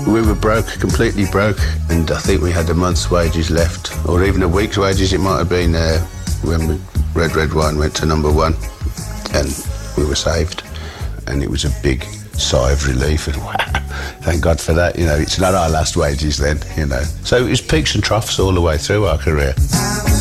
We were broke, completely broke, and I think we had a month's wages left, or even a week's wages it might have been, when Red Red Wine went to #1, and we were saved, and it was a big sigh of relief, and wow, thank God for that, you know, it's not our last wages then, you know. So it was peaks and troughs all the way through our career.